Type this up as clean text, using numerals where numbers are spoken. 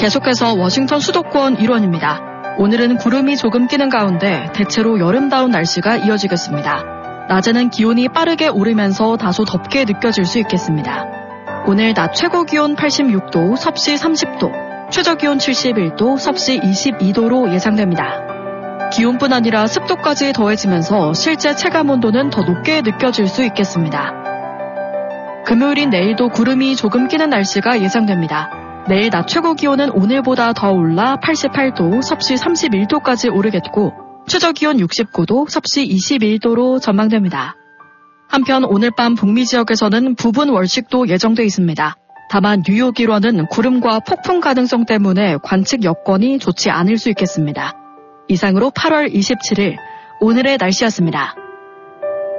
계속해서 워싱턴 수도권 일원입니다. 오늘은 구름이 조금 끼는 가운데 대체로 여름다운 날씨가 이어지겠습니다. 낮에는 기온이 빠르게 오르면서 다소 덥게 느껴질 수 있겠습니다. 오늘 낮 최고 기온 86도, 섭씨 30도, 최저 기온 71도, 섭씨 22도로 예상됩니다. 기온뿐 아니라 습도까지 더해지면서 실제 체감 온도는 더 높게 느껴질 수 있겠습니다. 금요일인 내일도 구름이 조금 끼는 날씨가 예상됩니다. 내일 낮 최고 기온은 오늘보다 더 올라 88도, 섭씨 31도까지 오르겠고 최저 기온 69도, 섭씨 21도로 전망됩니다. 한편 오늘 밤 북미 지역에서는 부분 월식도 예정돼 있습니다. 다만 뉴욕 일원은 구름과 폭풍 가능성 때문에 관측 여건이 좋지 않을 수 있겠습니다. 이상으로 8월 27일 오늘의 날씨였습니다.